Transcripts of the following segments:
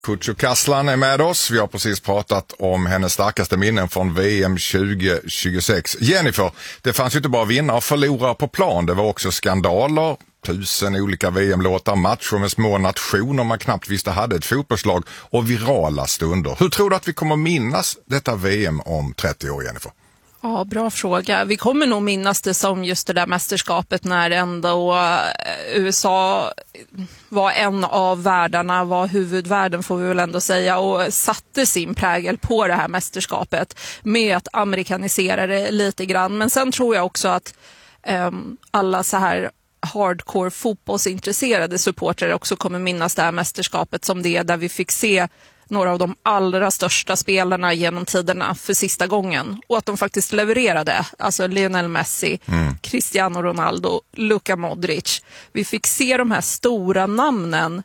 Kutjo Kaslan är med oss. Vi har precis pratat om hennes starkaste minnen från VM 2026. Jennifer, det fanns ju inte bara vinnare och förlorare på plan. Det var också skandaler, 1000 olika VM-låtar, matcher med små nationer man knappt visste hade ett fotbollslag och virala stunder. Hur tror du att vi kommer minnas detta VM om 30 år, Jennifer? Ja, bra fråga. Vi kommer nog minnas det som just det där mästerskapet när ändå USA var en av världarna, var huvudvärden får vi väl ändå säga, och satte sin prägel på det här mästerskapet med att amerikanisera det lite grann. Men sen tror jag också att alla så här hardcore fotbollsintresserade supportrar också kommer minnas det här mästerskapet som det där vi fick se några av de allra största spelarna genom tiderna för sista gången. Och att de faktiskt levererade. Alltså Lionel Messi, Cristiano Ronaldo, Luka Modric. Vi fick se de här stora namnen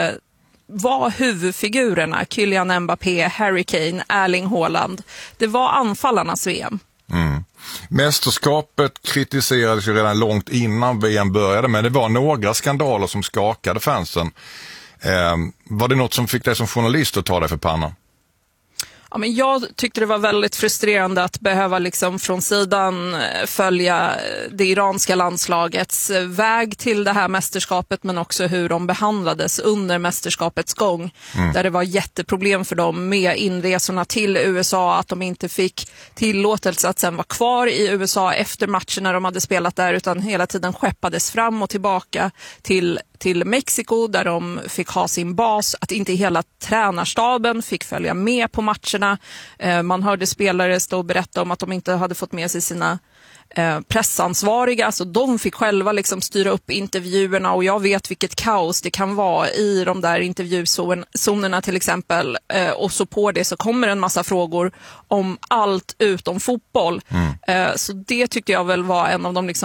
var huvudfigurerna. Kylian Mbappé, Harry Kane, Erling Haaland. Det var anfallarnas VM. Mästerskapet kritiserades ju redan långt innan VM började, men det var några skandaler som skakade fansen. Var det något som fick dig som journalist att ta dig för pannan? Ja, men jag tyckte det var väldigt frustrerande att behöva liksom från sidan följa det iranska landslagets väg till det här mästerskapet, men också hur de behandlades under mästerskapets gång. Där det var jätteproblem för dem med inresorna till USA, att de inte fick tillåtelse att sen vara kvar i USA efter matcherna de hade spelat där, utan hela tiden skeppades fram och tillbaka till Mexiko där de fick ha sin bas, att inte hela tränarstaben fick följa med på matcherna. Man hörde spelare stå och berätta om att de inte hade fått med sig sina pressansvariga, så de fick själva liksom styra upp intervjuerna, och jag vet vilket kaos det kan vara i de där intervjuzonerna till exempel, och så på det så kommer en massa frågor om allt utom fotboll. Så det tyckte jag väl var en av de liksom